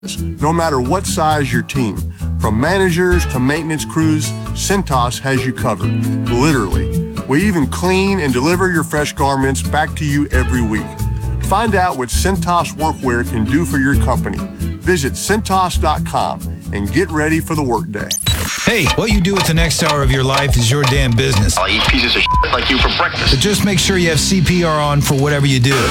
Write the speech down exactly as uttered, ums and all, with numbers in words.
No matter what size your team, from managers to maintenance crews, Cintas has you covered, literally. We even clean and deliver your fresh garments back to you every week. Find out what Cintas Workwear can do for your company. Visit Cintas dot com and get ready for the workday. Hey, what you do with the next hour of your life is your damn business. I'll eat pieces of shit like you for breakfast. But just make sure you have C P R on for whatever you do.